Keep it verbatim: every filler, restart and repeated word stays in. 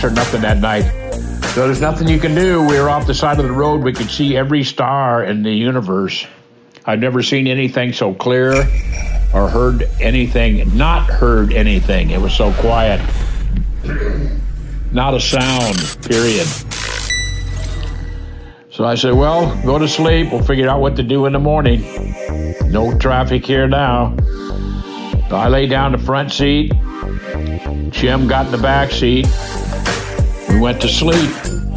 or nothing that night. So there's nothing you can do. We were off the side of the road. We could see every star in the universe. I've never seen anything so clear or heard anything, not heard anything. It was so quiet. Not a sound, period. So I said, well, go to sleep. We'll figure out what to do in the morning. No traffic here now. So I lay down the front seat. Jim got in the back seat. We went to sleep.